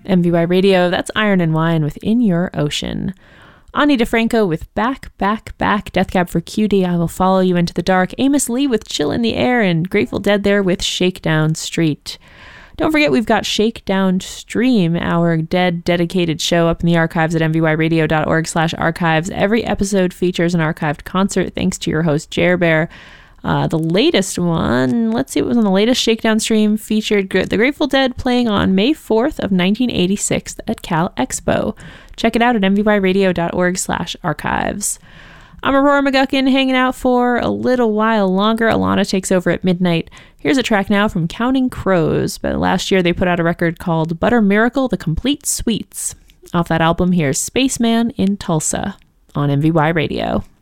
MVY Radio, that's Iron and Wine with In Your Ocean. Ani DeFranco with Back, Back, Back, Death Cab for Cutie, I Will Follow You Into the Dark, Amos Lee with Chill in the Air, and Grateful Dead there with Shakedown Street. Don't forget, we've got Shakedown Stream, our Dead dedicated show up in the archives at mvyradio.org/archives. Every episode features an archived concert thanks to your host, Jerbear. The latest one, let's see what was on the latest Shakedown Stream, featured the Grateful Dead playing on May 4th of 1986 at Cal Expo. Check it out at mvyradio.org/archives. I'm Aurora McGuckin, hanging out for a little while longer. Alana takes over at midnight. Here's a track now from Counting Crows, but last year they put out a record called Butter Miracle, The Complete Suites. Off that album, here's Spaceman in Tulsa on MVY Radio.